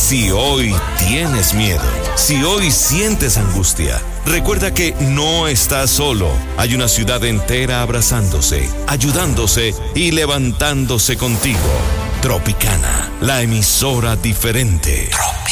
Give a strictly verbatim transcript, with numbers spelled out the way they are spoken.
Si hoy tienes miedo, si hoy sientes angustia, recuerda que no estás solo. Hay una ciudad entera abrazándose, ayudándose y levantándose contigo. Tropicana, la emisora diferente. Trop.